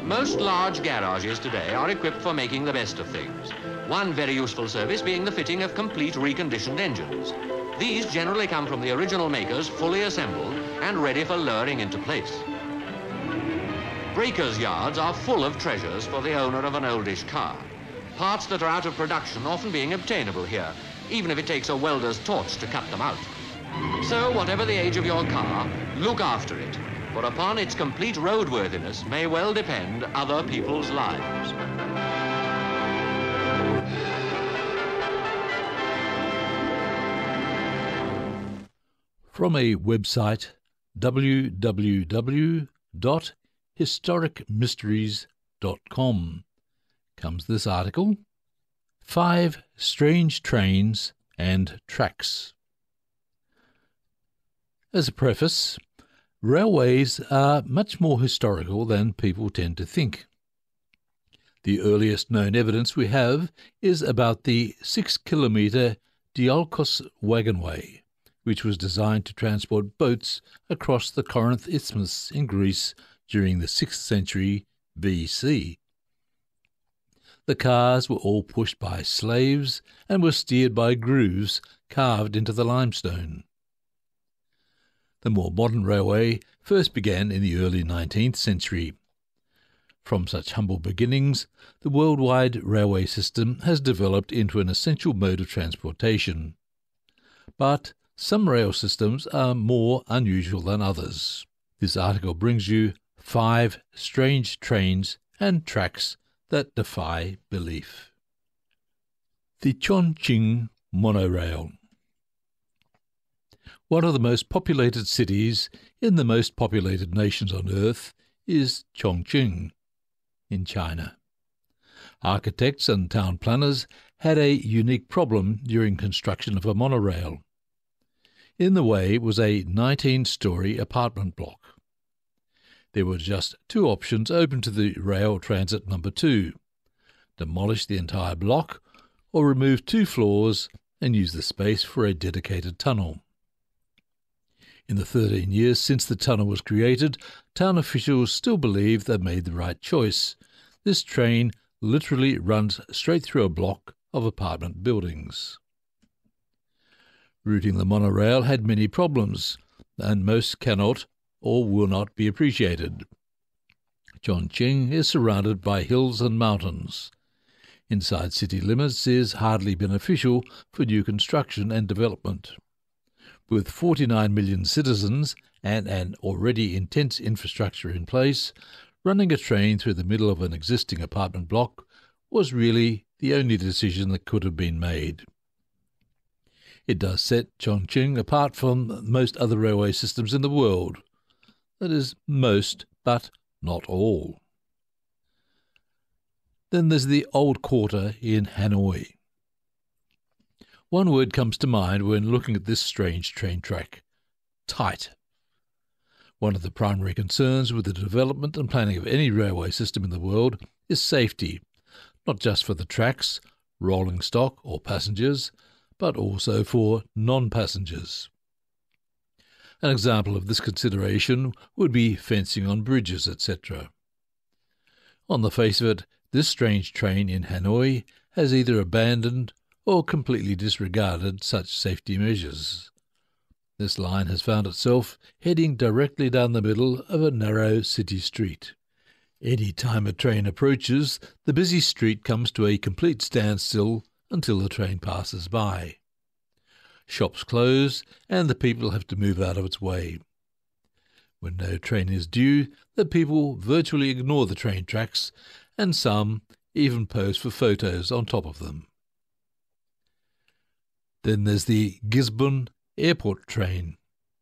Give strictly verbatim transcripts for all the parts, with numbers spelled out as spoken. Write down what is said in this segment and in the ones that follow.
Most large garages today are equipped for making the best of things. One very useful service being the fitting of complete reconditioned engines. These generally come from the original makers fully assembled and ready for lowering into place. Breakers' yards are full of treasures for the owner of an oldish car. Parts that are out of production often being obtainable here, even if it takes a welder's torch to cut them out. So whatever the age of your car, look after it, for upon its complete roadworthiness may well depend other people's lives. From a website, w w w dot historic mysteries dot com, comes this article, Five Strange Trains and Tracks. As a preface, railways are much more historical than people tend to think. The earliest known evidence we have is about the six-kilometre Diolkos Wagonway, which was designed to transport boats across the Corinth Isthmus in Greece during the sixth century B C. The cars were all pushed by slaves and were steered by grooves carved into the limestone. The more modern railway first began in the early nineteenth century. From such humble beginnings, the worldwide railway system has developed into an essential mode of transportation. But some rail systems are more unusual than others. This article brings you five strange trains and tracks that defy belief. The Chongqing Monorail. One of the most populated cities in the most populated nations on earth is Chongqing in China. Architects and town planners had a unique problem during construction of a monorail. In the way was a nineteen-storey apartment block. There were just two options open to the rail transit number two: demolish the entire block or remove two floors and use the space for a dedicated tunnel. In the thirteen years since the tunnel was created, town officials still believe they made the right choice. This train literally runs straight through a block of apartment buildings. Routing the monorail had many problems, and most cannot or will not be appreciated. Chongqing is surrounded by hills and mountains. Inside city limits is hardly beneficial for new construction and development. With forty-nine million citizens and an already intense infrastructure in place, running a train through the middle of an existing apartment block was really the only decision that could have been made. It does set Chongqing apart from most other railway systems in the world. That is, most, but not all. Then there's the Old Quarter in Hanoi. One word comes to mind when looking at this strange train track: tight. One of the primary concerns with the development and planning of any railway system in the world is safety, not just for the tracks, rolling stock or passengers, but also for non-passengers. An example of this consideration would be fencing on bridges, et cetera. On the face of it, this strange train in Hanoi has either abandoned or completely disregarded such safety measures. This line has found itself heading directly down the middle of a narrow city street. Any time a train approaches, the busy street comes to a complete standstill until the train passes by. Shops close, and the people have to move out of its way. When no train is due, the people virtually ignore the train tracks, and some even pose for photos on top of them. Then there's the Gisborne Airport train.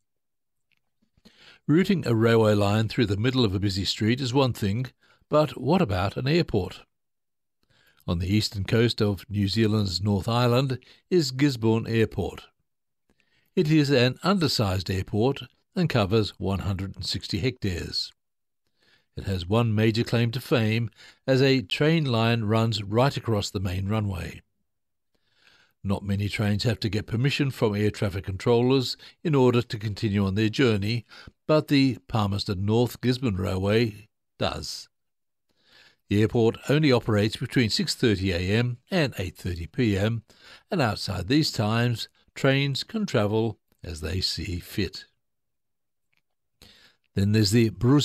Routing a railway line through the middle of a busy street is one thing, but what about an airport? On the eastern coast of New Zealand's North Island is Gisborne Airport. It is an undersized airport and covers one hundred sixty hectares. It has one major claim to fame, as a train line runs right across the main runway. Not many trains have to get permission from air traffic controllers in order to continue on their journey, but the Palmerston North Gisborne Railway does. The airport only operates between six thirty a m and eight thirty p m, and outside these times, trains can travel as they see fit. Then there's the Brussels